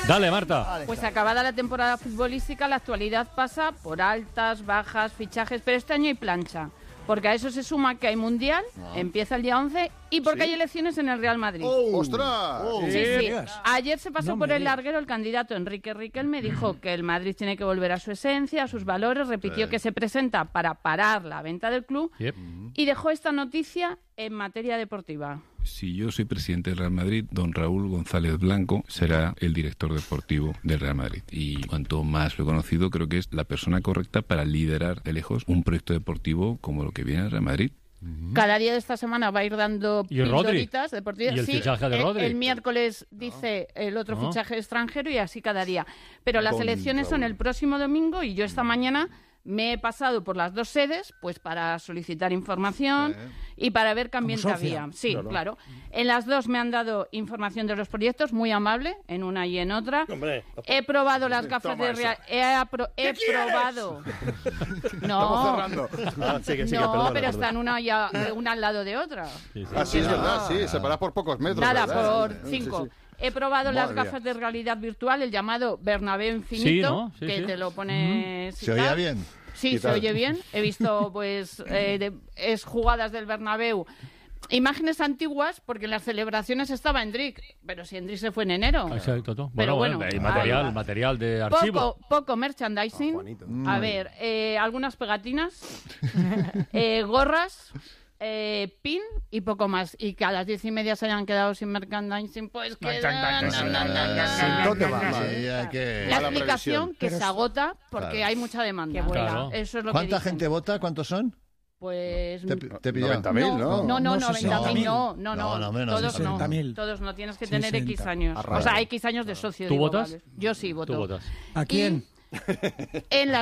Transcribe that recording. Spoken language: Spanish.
Dale, Marta. Pues acabada la temporada futbolística, la actualidad pasa por altas, bajas, fichajes, pero este año hay plancha. Porque a eso se suma que hay Mundial, empieza el día 11, y porque hay elecciones en el Real Madrid. ¡Ostras! Sí. Ayer se pasó por el larguero el candidato Enrique Riquelme, dijo que el Madrid tiene que volver a su esencia, a sus valores, repitió que se presenta para parar la venta del club y dejó esta noticia en materia deportiva. Si yo soy presidente del Real Madrid, don Raúl González Blanco será el director deportivo del Real Madrid. Y cuanto más lo he conocido, creo que es la persona correcta para liderar de lejos un proyecto deportivo como lo que viene al Real Madrid. Cada día de esta semana va a ir dando pildoritas deportivas. ¿Y el fichaje de Rodri? El miércoles dice el otro fichaje extranjero y así cada día. Pero las elecciones son el próximo domingo y yo esta mañana me he pasado por las dos sedes pues para solicitar información y para ver qué ambiente había. Sí, claro. En las dos me han dado información de los proyectos, muy amable, en una y en otra. Hombre, he probado las gafas de realidad. He probado. No, no, pero están una al lado de otra. Así es verdad, sí, separadas por pocos metros. Nada, ¿verdad? por 5. He probado las gafas de realidad virtual, el llamado Bernabéu Infinito, que te lo pones... ¿Se oía bien? Sí, se oye bien. He visto pues jugadas del Bernabéu. Imágenes antiguas, porque en las celebraciones estaba Endrick, pero si Endrick se fue en enero. Exacto. Pero bueno, hay material de archivo. Poco merchandising. A ver, algunas pegatinas, gorras... pin y poco más, y que a las 10:30 se hayan quedado sin merchandising, pues que la explicación que se agota porque hay mucha demanda. Claro. Eso es lo ¿Cuánta que dicen. gente vota? ¿Cuántos son? Pues Te pillaron. 90.000, ¿no? No, 60.000. no, menos, todos no. 60.000. Todos no, tienes que tener X años. O sea, X años de socio. ¿Tú digo, votas? vale. Yo sí voto. ¿Tú votas? ¿A quién? En la